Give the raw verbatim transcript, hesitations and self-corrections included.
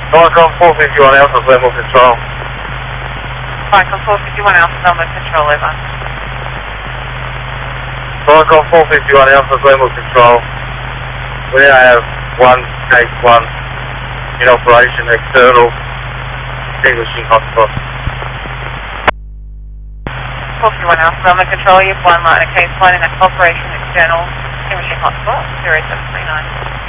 Viacom four fifty-one Alpha, thermal control. Viacom four fifty-one Alpha, thermal control, over. Viacom four fifty-one Alpha, thermal control. We have one case one in operation, external extinguishing hotspot. four fifty-one Alpha, thermal control, you have one light, case one in operation, external extinguishing hotspot, zero seven three nine.